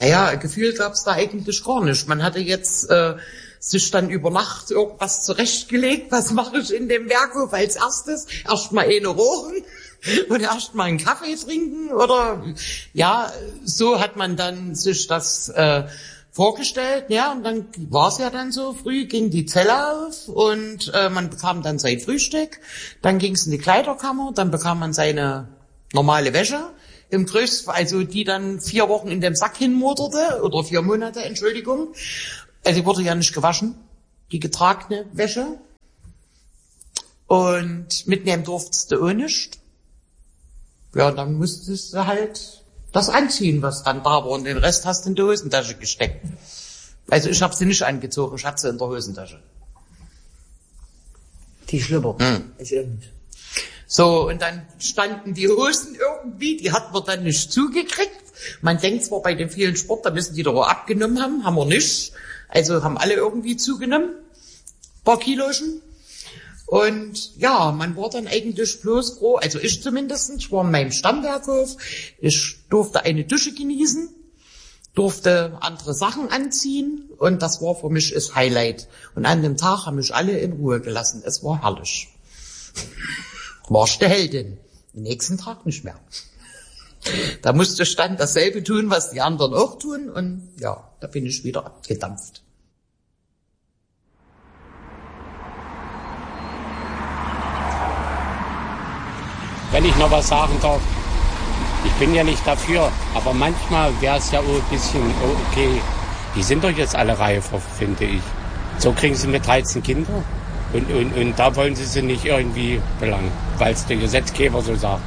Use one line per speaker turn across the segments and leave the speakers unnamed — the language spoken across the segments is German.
Naja, gefühlt gab's da eigentlich gar nicht. Man hatte jetzt sich dann über Nacht irgendwas zurechtgelegt. Was mache ich in dem Werkhof als erstes? Erstmal eine rauchen und erstmal einen Kaffee trinken oder ja, so hat man dann sich das vorgestellt, ja, und dann war es ja dann so, früh ging die Zelle auf und man bekam dann sein Frühstück, dann ging es in die Kleiderkammer, dann bekam man seine normale Wäsche, im größten, also die dann 4 Wochen in dem Sack hinmoderte, oder 4 Monate, Entschuldigung, also die wurde ja nicht gewaschen, die getragene Wäsche, und mitnehmen durftest du auch nicht. Ja, dann musstest du halt das anziehen, was dann da war, und den Rest hast du in die Hosentasche gesteckt. Also ich habe sie nicht angezogen, ich hatte sie in der Hosentasche.
Die Schlüpper. Ich nicht.
So, und dann standen die Hosen irgendwie, die hatten wir dann nicht zugekriegt. Man denkt zwar bei den vielen Sport, da müssen die doch auch abgenommen haben wir nicht. Also haben alle irgendwie zugenommen, paar Kilochen. Und ja, man war dann eigentlich bloß froh, also ich zumindest, ich war in meinem Stammwerkhof, ich durfte eine Dusche genießen, durfte andere Sachen anziehen und das war für mich das Highlight. Und an dem Tag haben mich alle in Ruhe gelassen, es war herrlich. Warst du Heldin, am nächsten Tag nicht mehr. Da musste ich dann dasselbe tun, was die anderen auch tun und ja, da bin ich wieder abgedampft.
Wenn ich noch was sagen darf, ich bin ja nicht dafür, aber manchmal wäre es ja auch ein bisschen okay. Die sind doch jetzt alle reifer, finde ich. So kriegen sie mit 13 Kinder und da wollen sie nicht irgendwie belangen, weil es der Gesetzgeber so sagt.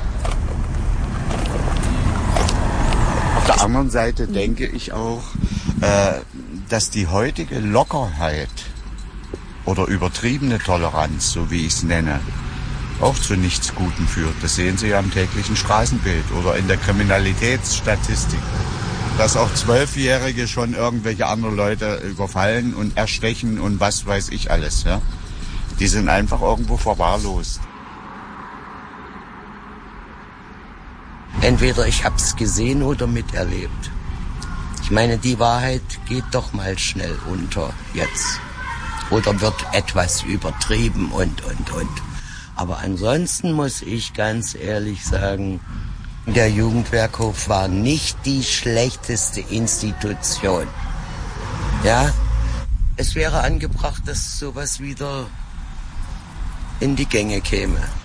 Auf der anderen Seite denke ich auch, dass die heutige Lockerheit oder übertriebene Toleranz, so wie ich es nenne, auch zu nichts Gutem führt. Das sehen Sie ja im täglichen Straßenbild oder in der Kriminalitätsstatistik. Dass auch 12-Jährige schon irgendwelche andere Leute überfallen und erstechen und was weiß ich alles. Ja? Die sind einfach irgendwo verwahrlost.
Entweder ich hab's gesehen oder miterlebt. Ich meine, die Wahrheit geht doch mal schnell unter jetzt. Oder wird etwas übertrieben und. Aber ansonsten muss ich ganz ehrlich sagen, der Jugendwerkhof war nicht die schlechteste Institution. Ja, es wäre angebracht, dass sowas wieder in die Gänge käme.